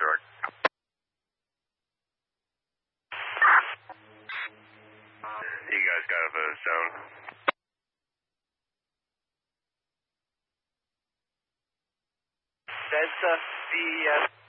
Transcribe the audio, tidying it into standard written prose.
direct. You guys got a zone. Delta VS